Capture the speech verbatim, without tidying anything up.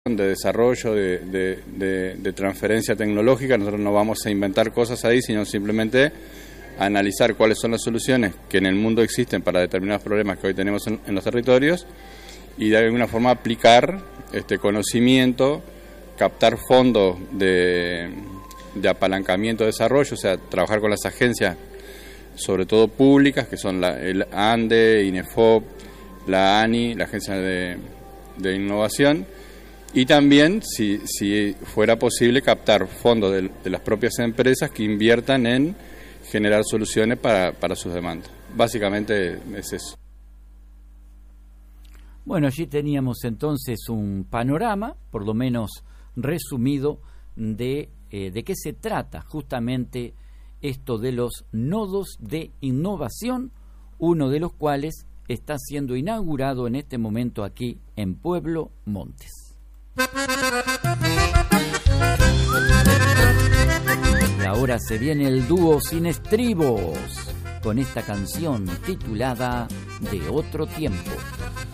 de desarrollo, de, de, de, de transferencia tecnológica. Nosotros no vamos a inventar cosas ahí, sino simplemente analizar cuáles son las soluciones que en el mundo existen para determinados problemas que hoy tenemos en, en los territorios y de alguna forma aplicar este conocimiento, captar fondos de, de apalancamiento de desarrollo, o sea, trabajar con las agencias, sobre todo públicas, que son la, el ANDE, INEFOP, la ANI, la Agencia de, de Innovación, y también, si, si fuera posible, captar fondos de, de las propias empresas que inviertan en generar soluciones para, para sus demandas. Básicamente es eso. Bueno, allí teníamos entonces un panorama, por lo menos resumido, de, eh, de qué se trata justamente esto de los nodos de innovación, uno de los cuales está siendo inaugurado en este momento aquí en Pueblo Montes. Y ahora se viene el dúo Sin Estribos con esta canción titulada De Otro Tiempo.